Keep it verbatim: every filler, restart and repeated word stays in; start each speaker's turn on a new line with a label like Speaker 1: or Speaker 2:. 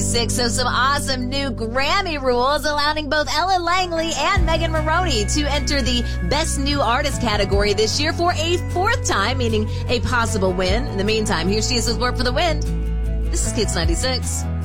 Speaker 1: ninety-six. So some awesome new Grammy rules allowing both Ellen Langley and Megan Moroney to enter the Best New Artist category this year for a fourth time, meaning a possible win. In the meantime, here she is with Work for the Wind. This is Kids ninety-six.